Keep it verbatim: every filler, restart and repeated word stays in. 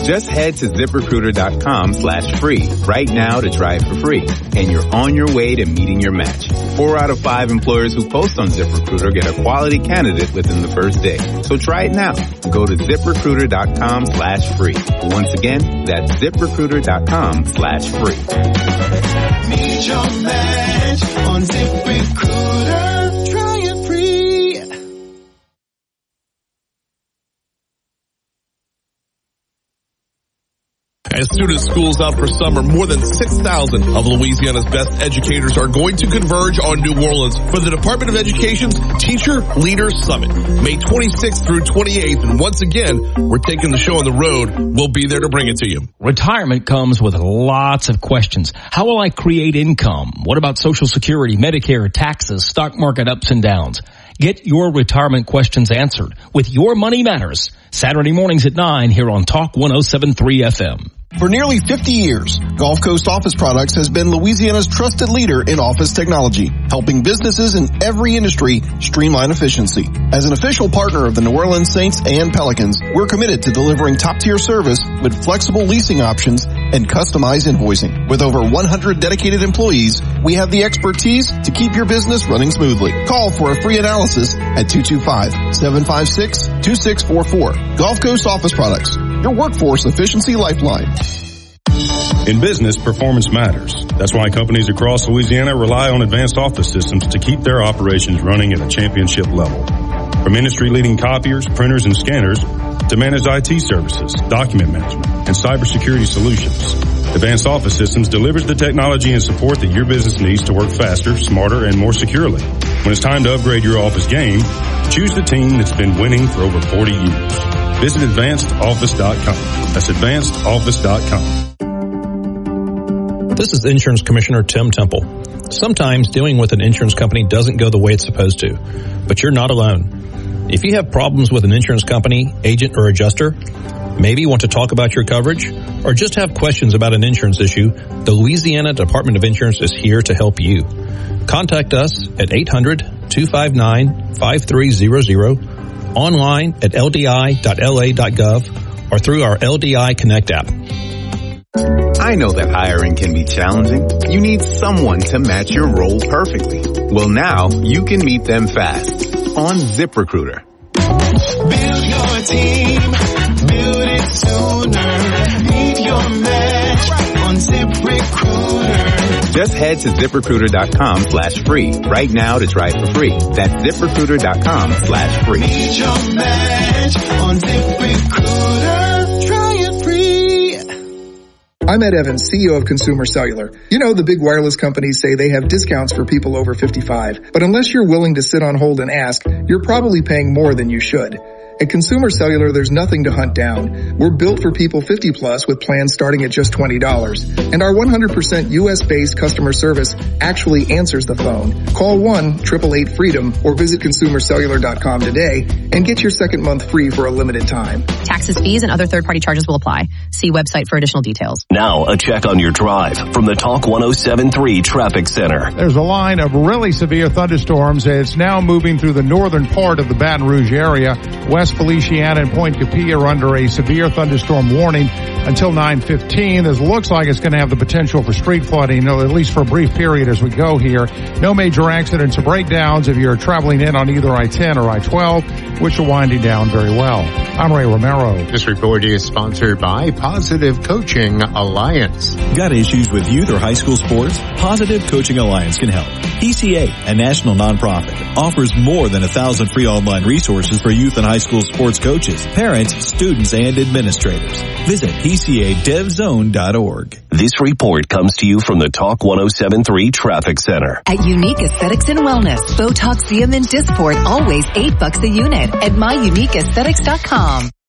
Just head to ZipRecruiter.com slash free right now to try it for free. And you're on your way to meeting your match. Four out of five employers who post on ZipRecruiter get a quality candidate within the first day. So try it now. Go to ZipRecruiter.com slash free. Once again, that's ZipRecruiter.com slash free. Meet your match on ZipRecruiter. Try it free. As soon as school's out for summer, more than six thousand of Louisiana's best educators are going to converge on New Orleans for the Department of Education's Teacher Leader Summit, May twenty-sixth through twenty-eighth. And once again, we're taking the show on the road. We'll be there to bring it to you. Retirement comes with lots of questions. How will I create income? What about Social Security, Medicare, taxes, stock market ups and downs? Get your retirement questions answered with Your Money Matters. Saturday mornings at nine here on Talk one oh seven point three F M. For nearly fifty years, Gulf Coast Office Products has been Louisiana's trusted leader in office technology, helping businesses in every industry streamline efficiency. As an official partner of the New Orleans Saints and Pelicans, we're committed to delivering top-tier service with flexible leasing options and customized invoicing. With over one hundred dedicated employees, we have the expertise to keep your business running smoothly. Call for a free analysis at two two five, seven five six, two six four four. Gulf Coast Office Products, your workforce efficiency lifeline. In business, performance matters. That's why companies across Louisiana rely on Advanced Office Systems to keep their operations running at a championship level. From industry-leading copiers, printers, and scanners to managed I T services, document management, and cybersecurity solutions, Advanced Office Systems delivers the technology and support that your business needs to work faster, smarter, and more securely. When it's time to upgrade your office game, choose the team that's been winning for over forty years. Visit advanced office dot com. That's advanced office dot com. This is Insurance Commissioner Tim Temple. Sometimes dealing with an insurance company doesn't go the way it's supposed to, but you're not alone. If you have problems with an insurance company, agent, or adjuster, maybe want to talk about your coverage, or just have questions about an insurance issue, the Louisiana Department of Insurance is here to help you. Contact us at eight hundred, two five nine, five three zero zero, online at L D I dot L A dot gov, or through our L D I Connect app. I know that hiring can be challenging. You need someone to match your role perfectly. Well, now you can meet them fast on ZipRecruiter. Build your team, build it sooner. Meet your match on ZipRecruiter. Just head to ZipRecruiter.com slash free right now to try it for free. That's ZipRecruiter.com slash free. Meet your match on ZipRecruiter. Try it free. I'm Ed Evans, C E O of Consumer Cellular. You know, the big wireless companies say they have discounts for people over fifty-five. But unless you're willing to sit on hold and ask, you're probably paying more than you should. At Consumer Cellular, there's nothing to hunt down. We're built for people fifty plus with plans starting at just twenty dollars. And our one hundred percent U S based customer service actually answers the phone. Call one, eight eight eight, freedom or visit consumer cellular dot com today and get your second month free for a limited time. Taxes, fees, and other third-party charges will apply. See website for additional details. Now, a check on your drive from the Talk one oh seven point three Traffic Center. There's a line of really severe thunderstorms. It's now moving through the northern part of the Baton Rouge area. West Feliciana and Point Capilla are under a severe thunderstorm warning until nine fifteen. This looks like it's going to have the potential for street flooding, at least for a brief period as we go here. No major accidents or breakdowns if you're traveling in on either I ten or I twelve, which are winding down very well. I'm Ray Romero. This report is sponsored by Positive Coaching Alliance. Got issues with youth or high school sports? Positive Coaching Alliance can help. P C A, a national nonprofit, offers more than a thousand free online resources for youth and high school sports coaches, parents, students, and administrators. Visit P C A dev zone dot org. This report comes to you from the Talk one oh seven point three Traffic Center. At Unique Aesthetics and Wellness, Botox, Xeomin, Dysport, always eight bucks a unit at my unique aesthetics dot com.